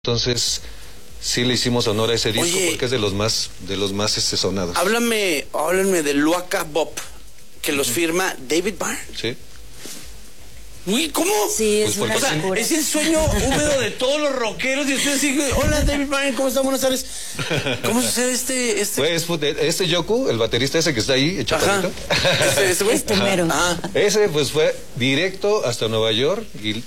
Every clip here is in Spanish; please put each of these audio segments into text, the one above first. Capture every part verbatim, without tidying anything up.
Entonces, sí le hicimos honor a ese disco. Oye, porque es de los más, de los más este, sonados. Háblame, háblame de Luaka Bop, que los firma David Byrne. Sí. Uy, ¿cómo? Sí, es, pues una o sea, locura. es el sueño húmedo de todos los rockeros. Y ustedes dicen, hola David Byrne, ¿cómo están? Buenas tardes. ¿Cómo sucede este...? este... Pues, este Yoko, el baterista ese que está ahí, el chaparrito. Este, este, este mero. Ah. Ese pues fue directo hasta Nueva York y...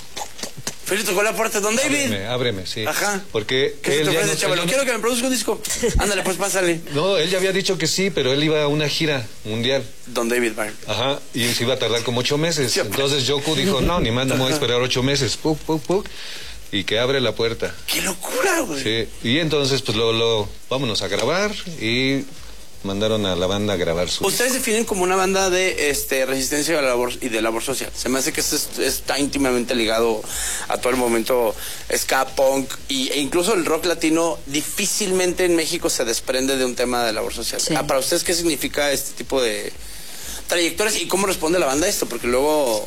Feliz tocó la puerta, don David. Ábreme, ábreme, sí. Ajá. Porque ¿Qué se te ofrece, chaval? no... Quiero que me produzca un disco. Ándale, pues pásale. No, él ya había dicho que sí, pero él iba a una gira mundial. Don David Byrne. Ajá, y se iba a tardar como ocho meses. Sí, Entonces Yoko dijo, no, ni más, no me voy a esperar ocho meses. Puk, puk, puk. Y que abre la puerta. ¡Qué locura, güey! Sí, y entonces pues luego, luego, vámonos a grabar y... mandaron a la banda a grabar su... Ustedes definen como una banda de este resistencia a la labor, y de labor social. Se me hace que esto es, está íntimamente ligado a todo el momento ska, punk y, e incluso el rock latino difícilmente en México se desprende de un tema de labor social. Sí. Ah, para ustedes, ¿qué significa este tipo de trayectorias y cómo responde la banda a esto? Porque luego...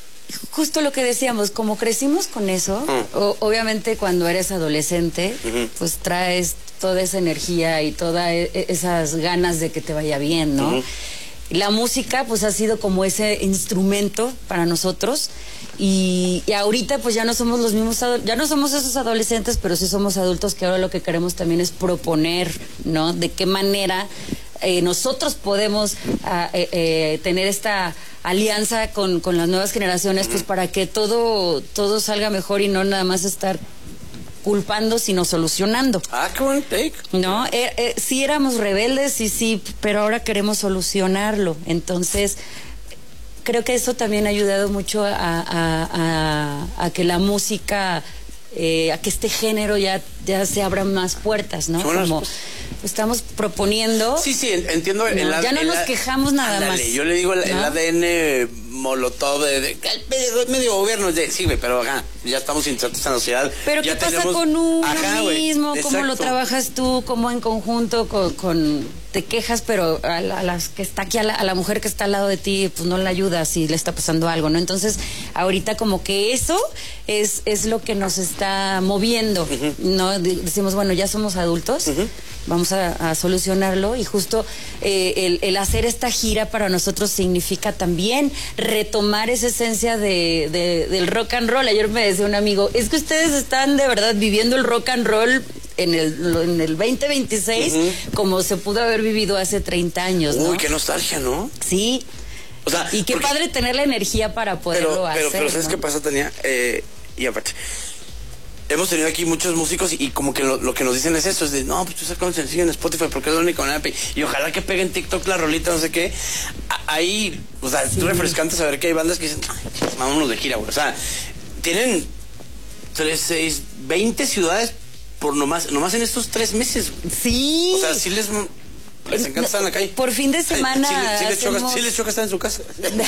Justo lo que decíamos, como crecimos con eso, Mm. o, obviamente cuando eres adolescente, Uh-huh. pues traes toda esa energía y todas esas ganas de que te vaya bien, ¿no? Uh-huh. La música pues ha sido como ese instrumento para nosotros y, y ahorita pues ya no somos los mismos, ya no somos esos adolescentes, pero sí somos adultos que ahora lo que queremos también es proponer, ¿no? De qué manera eh, nosotros podemos uh, eh, eh, tener esta alianza con, con las nuevas generaciones, pues para que todo, todo salga mejor y no nada más estar culpando, sino solucionando. Ah, qué buen take. No, eh, eh, sí éramos rebeldes, sí, sí, pero ahora queremos solucionarlo. Entonces, creo que eso también ha ayudado mucho a, a, a, a que la música, eh, a que este género ya, ya se abran más puertas, ¿no? Como estamos proponiendo. Sí, sí, entiendo. El, no, el, ya no el, nos el, quejamos nada ándale, más. Yo le digo el, ¿no? el A D N Molotov de, de, de medio gobierno de sí, güey, pero acá ya estamos insertos en la sociedad. Pero ya ¿qué pasa tenemos, con uno ajá, mismo? Güey, ¿Cómo lo exacto. trabajas tú? ¿Cómo en conjunto con, con te quejas, pero a, la, a las que está aquí, a la, a la mujer que está al lado de ti, pues no la ayudas si le está pasando algo, ¿no? Entonces, ahorita como que eso es, es lo que nos está moviendo, uh-huh. ¿no? Decimos, bueno, ya somos adultos, uh-huh. vamos a, a solucionarlo y justo eh, el, el hacer esta gira para nosotros significa también retomar esa esencia de, de, del rock and roll. Ayer me decía un amigo, es que ustedes están de verdad viviendo el rock and roll en el, en el veinte veintiséis uh-huh. como se pudo haber vivido hace treinta años, ¿no? Uy, qué nostalgia, ¿no? Sí. O sea, y qué porque... padre tener la energía para poderlo pero, hacer. Pero, pero ¿sabes ¿no? qué pasa, Tania? Eh, y aparte, hemos tenido aquí muchos músicos y, y como que lo, lo que nos dicen es eso, es de, no, pues tú sacas un sencillo en Spotify porque es lo único, ¿no? Y ojalá que peguen TikTok la rolita, no sé qué. Ahí, o sea, sí. Es refrescante saber que hay bandas que dicen, vámonos de gira, güey. O sea, tienen tres, seis, veinte ciudades por nomás, nomás en estos tres meses. Sí. O sea, sí les... Les encanta estar en la calle. Por fin de semana. Sí, sí, sí, les, hacemos... choca, sí les choca estar en su casa.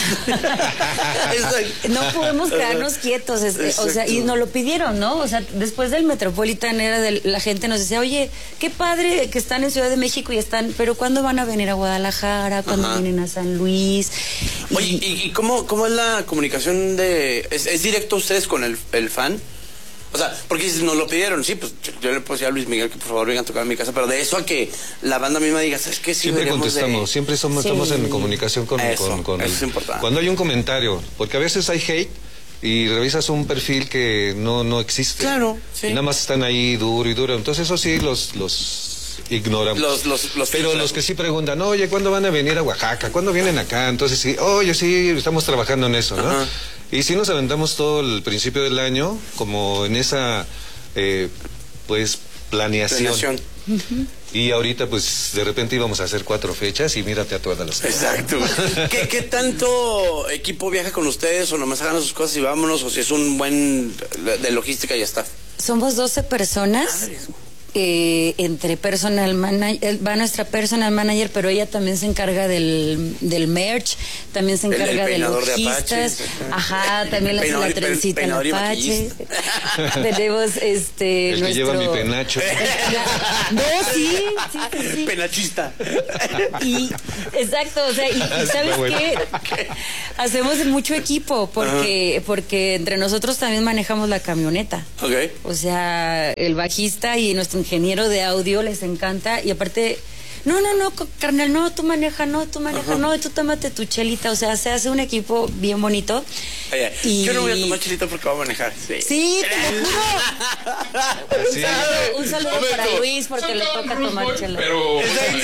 No podemos quedarnos quietos. Este, o sea, y nos lo pidieron, ¿no? O sea, después del Metropolitan era de, la gente nos decía, oye, qué padre que están en Ciudad de México y están, pero ¿cuándo van a venir a Guadalajara? ¿Cuándo Ajá. vienen a San Luis? Y... Oye, ¿y, y cómo, cómo es la comunicación de... ¿Es, es directo ustedes con el, el fan? O sea, porque si nos lo pidieron, sí, pues yo, yo le puedo decir a Luis Miguel que por favor vengan a tocar a mi casa, pero de eso a que la banda misma diga, ¿sabes qué? Sí, siempre contestamos, de... siempre somos, sí. estamos en comunicación con, eso, con, con eso el, es importante. Cuando hay un comentario, porque a veces hay hate y revisas un perfil que no, no existe. Claro, sí. Y nada más están ahí duro y duro, entonces eso sí los... los ignoramos. Los, los, los pero los que sí preguntan, oye, ¿cuándo van a venir a Oaxaca? ¿Cuándo vienen acá? Entonces sí, oye, sí, estamos trabajando en eso, ¿no? Ajá. Y sí nos aventamos todo el principio del año como en esa... Eh, pues planeación, planeación. Uh-huh. Y ahorita pues de repente íbamos a hacer cuatro fechas y mírate a todas las exacto. ¿Qué, ¿Qué tanto equipo viaja con ustedes o nomás hagan sus cosas y vámonos o si es un buen de logística y ya está? Somos doce personas. Madres. eh, entre personal manager, va nuestra personal manager, pero ella también se encarga del, del merch, también se encarga el, el de logistas, de ajá, también le hace la trencita en Apache. Tenemos este el nuestro... que lleva mi penacho. No, sí, sí, sí, sí. Penachista. Y, exacto, o sea, y, y ¿sabes bueno. qué? Hacemos mucho equipo, porque, porque entre nosotros también manejamos la camioneta. Ok. O sea, el bajista y nuestro ingeniero de audio les encanta, y aparte, no, no, no, carnal, no, tú maneja, no, tú maneja, uh-huh. no, tú tómate tu chelita. O sea, se hace un equipo bien bonito. Oye, y... yo no voy a tomar chelita porque voy a manejar. Sí, sí, te lo juro. Sí. Un saludo, un saludo para Luis porque Soy le todo toca un tomar Rose chela. Pero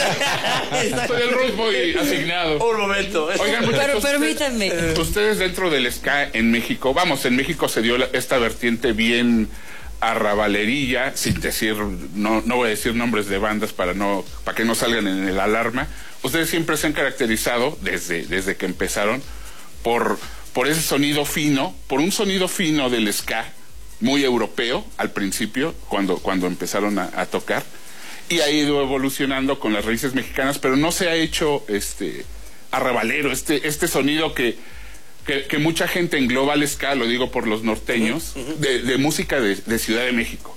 Exacto. soy el Rose Boy asignado. Un momento. Oigan, Pero muchachos, permítanme. Ustedes, ustedes dentro del ska en México, vamos, en México se dio la- esta vertiente bien arrabalerilla, sin decir, no, no voy a decir nombres de bandas para no, para que no salgan en el alarma. Ustedes siempre se han caracterizado desde, desde que empezaron por, por ese sonido fino, por un sonido fino del ska, muy europeo al principio, cuando, cuando empezaron a, a tocar, y ha ido evolucionando con las raíces mexicanas, pero no se ha hecho este arrabalero, este, este sonido que Que, que mucha gente engloba al ska, lo digo por los norteños, uh-huh, uh-huh. De, de música de, de Ciudad de México,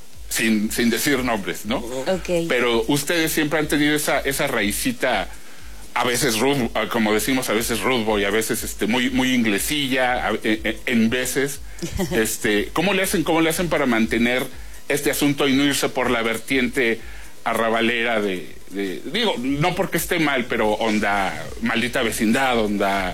sin, sin decir nombres, ¿no? Okay. Pero ustedes siempre han tenido esa, esa raicita, a veces rude, como decimos, a veces rude boy, a veces este, muy, muy inglesilla, a, en, en veces. este, ¿cómo le hacen, cómo le hacen para mantener este asunto y no irse por la vertiente arrabalera de, de, digo, no porque esté mal, pero onda Maldita Vecindad, onda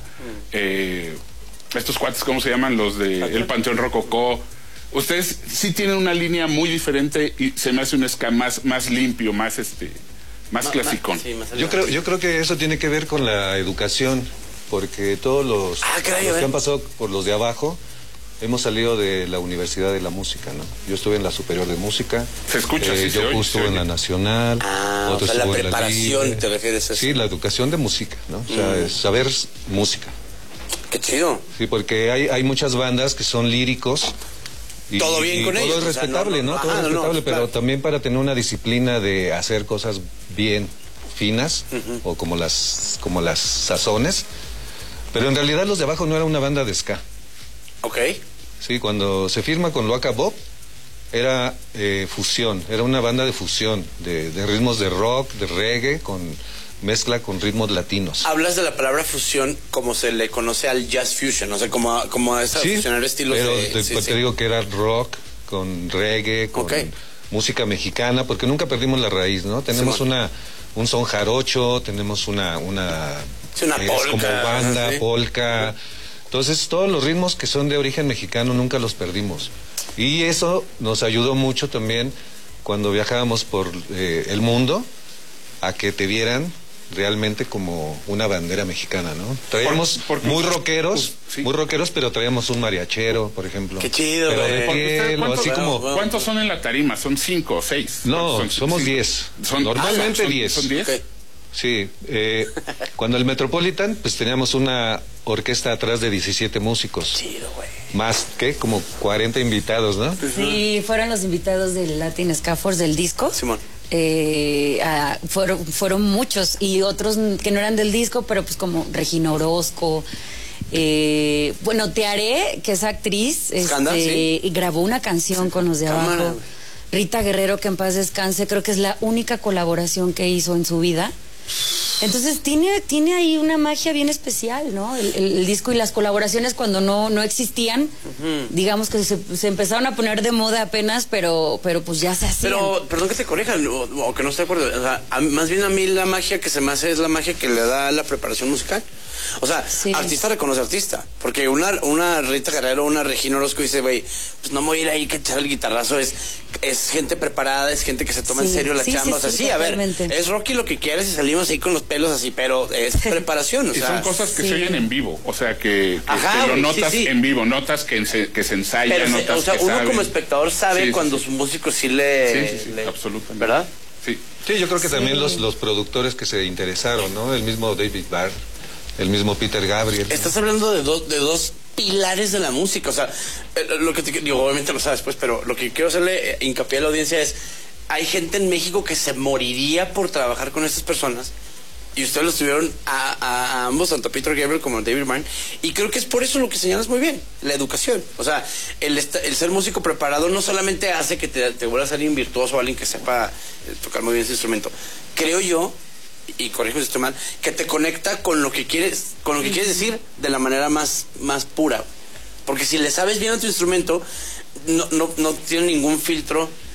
eh, estos cuates, ¿cómo se llaman? Los de El Panteón Rococó. Ustedes sí tienen una línea muy diferente y se me hace un ska más, más limpio, más este, más Ma, clasicón. Ma, sí, más Yo creo, yo creo que eso tiene que ver con la educación, porque todos los, ah, caray, los que han pasado por los de abajo hemos salido de la Universidad de la Música, ¿no? Yo estuve en la Superior de Música. Se escucha, eh, sí, yo se oye, estuve se en la oye. Nacional. Ah, otro o sea, la estuvo en preparación, Libre. ¿te refieres a eso? Sí, la educación de música, ¿no? O sea, Mm. es saber s- música. Qué chido. Sí, porque hay, hay muchas bandas que son líricos. Y, Todo bien y con todo ellos, es o sea, respetable, no, ¿no? no, Todo ajá, es no, no, respetable, pero claro. también para tener una disciplina de hacer cosas bien finas, Ujú. o como las, como las sazones. Pero en realidad los de abajo no era una banda de ska. Ok. Sí, cuando se firma con Loaca Bob, era eh, fusión, era una banda de fusión, de, de ritmos de rock, de reggae, con mezcla con ritmos latinos. Hablas de la palabra fusión como se le conoce al jazz fusion, o sea, como, como a esa Sí, fusionar estilos pero de... te, sí, te sí. digo que era rock, con reggae, con Ok. música mexicana, porque nunca perdimos la raíz, ¿no? Tenemos Simón. una un son jarocho, tenemos una... una Sí, una es polka, como banda, sí. polka. Entonces, todos los ritmos que son de origen mexicano nunca los perdimos. Y eso nos ayudó mucho también cuando viajábamos por eh, el mundo a que te vieran realmente como una bandera mexicana, ¿no? Traíamos Por- porque- muy rockeros, sí. muy rockeros, pero traíamos un mariachero, por ejemplo. Qué chido, Pero güey. de Porque ustedes, piel, o ¿cuántos, así como... Wow. ¿cuántos son en la tarima? ¿Son cinco o seis? No, Son- somos sí. diez. Son- Normalmente ah, son- diez. ¿Son diez? Ok. Sí, eh, cuando el Metropolitan, pues teníamos una orquesta atrás de diecisiete músicos. Chido, güey. Más, ¿qué? Como cuarenta invitados, ¿no? Sí, fueron los invitados del Latin Ska Force del disco. Simón. Eh, ah, fueron, fueron muchos y otros que no eran del disco, pero pues como Regina Orozco. Eh, bueno, Tearé, que es actriz, Skanda, este, sí. y grabó una canción con los de Cámara, abajo. güey. Rita Guerrero, que en paz descanse, creo que es la única colaboración que hizo en su vida. Entonces tiene, tiene ahí una magia bien especial, ¿no? El, el- el disco y las colaboraciones cuando no, no existían, Ujú. digamos que se, se empezaron a poner de moda apenas, pero, pero pues ya se hacían. Pero, perdón que te corrijan, o, o que no esté de acuerdo. O sea, a- más bien a mí la magia que se me hace es la magia que le da la preparación musical. O sea, Sí. artista reconoce artista. Porque una, una Rita Guerrero, una Regina Orozco dice, güey, pues no me voy a ir ahí que echar el guitarrazo. Es, es gente preparada, es gente que se toma en Sí, serio la sí, chamba. sí, o sea, sí, sí, a ver, totalmente. es Rocky lo que quieres y salimos ahí con los pelos así, pero es preparación. O Y sea, son cosas que sí. se oyen en vivo, o sea, que, que, Ajá, que lo güey, notas sí, sí. en vivo, notas que se, que se ensaya, pero se- notas o sea, que uno saben. como espectador sabe Sí, sí, cuando sí. su músico sí le... Sí, sí, sí, le- absolutamente. ¿Verdad? Sí. Sí, yo creo que Sí. también los, los productores que se interesaron, ¿no? El mismo David Barr, el mismo Peter Gabriel. Estás hablando de dos, de dos pilares de la música. O sea, eh, lo que te digo, obviamente lo sabes, pues, pero lo que quiero hacerle eh, hincapié a la audiencia es hay gente en México que se moriría por trabajar con estas personas. Y ustedes los tuvieron a, a, a ambos, tanto a Peter Gabriel como a David Byrne. Y creo que es por eso lo que señalas muy bien, la educación. O sea, el, el ser músico preparado no solamente hace que te, te vuelvas alguien virtuoso, alguien que sepa tocar muy bien ese instrumento. Creo yo, y corrijo si estoy mal, que te conecta con lo que quieres, con lo que quieres decir de la manera más, más pura. Porque si le sabes bien a tu instrumento, no, no, no tiene ningún filtro